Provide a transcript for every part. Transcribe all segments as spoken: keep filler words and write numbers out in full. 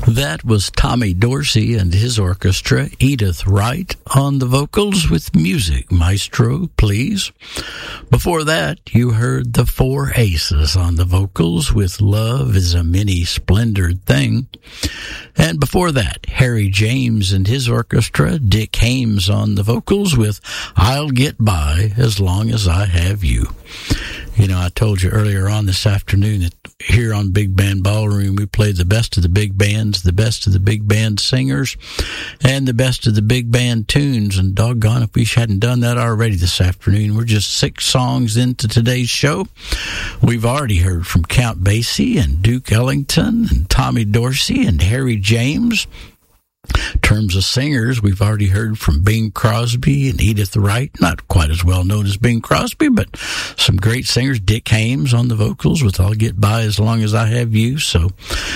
That was Tommy Dorsey and his orchestra, Edith Wright on the vocals with music. Maestro, please. Before that, you heard the Four Aces on the vocals with Love is a Many Splendored Thing. And before that, Harry James and his orchestra, Dick Hames on the vocals with I'll Get By As Long As I Have You. You know, I told you earlier on this afternoon that here on Big Band Ballroom, we play the best of the big bands, the best of the big band singers, and the best of the big band tunes. And doggone if we hadn't done that already this afternoon. We're just six songs into today's show. We've already heard from Count Basie and Duke Ellington and Tommy Dorsey and Harry James. In terms of singers, we've already heard from Bing Crosby and Edith Wright, not quite as well known as Bing Crosby, but some great singers. Dick Hames on the vocals with I'll Get By As Long As I Have You. So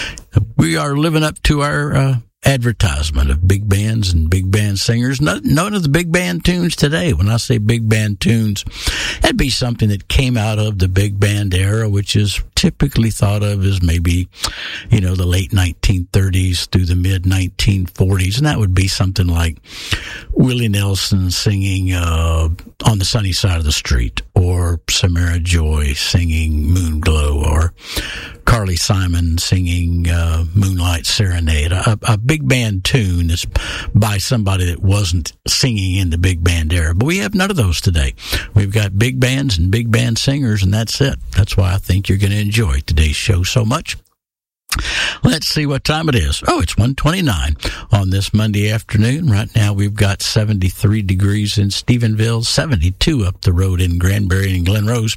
we are living up to our uh, advertisement of big bands and big band singers. No, none of the big band tunes today. When I say big band tunes, that'd be something that came out of the big band era, which is typically thought of as maybe, you know, the late nineteen thirties through the mid nineteen forties. And that would be something like Willie Nelson singing uh, On the Sunny Side of the Street, or Samara Joy singing Moonglow, or Carly Simon singing uh, Moonlight Serenade, a, a big band tune that's by somebody that wasn't singing in the big band era. But we have none of those today. We've got big bands and big band singers, and that's it. That's why I think you're going to enjoy today's show so much. Let's see what time it is. Oh, it's one twenty-nine on this Monday afternoon. Right now we've got seventy-three degrees in Stephenville, seventy-two up the road in Granbury and Glen Rose.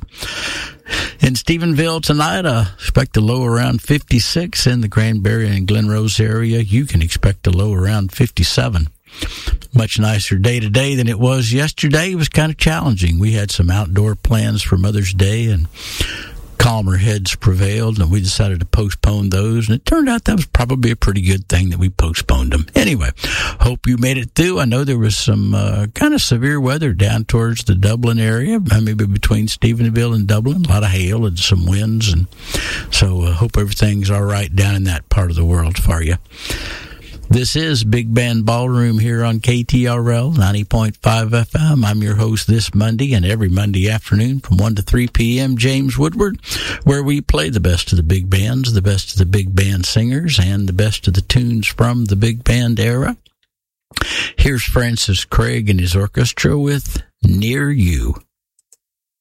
In Stephenville tonight, I expect a low around fifty-six. In the Granbury and Glen Rose area, you can expect a low around fifty-seven. Much nicer day today than it was yesterday. It was kind of challenging. We had some outdoor plans for Mother's Day, and calmer heads prevailed, and we decided to postpone those, and it turned out that was probably a pretty good thing that we postponed them. Anyway, hope you made it through. I know there was some uh, kind of severe weather down towards the Dublin area, maybe between Stephenville and Dublin, a lot of hail and some winds, and so I uh, hope everything's all right down in that part of the world for you. This is Big Band Ballroom here on K T R L ninety point five F M. I'm your host this Monday and every Monday afternoon from one to three p.m., James Woodward, where we play the best of the big bands, the best of the big band singers, and the best of the tunes from the big band era. Here's Francis Craig and his orchestra with Near You.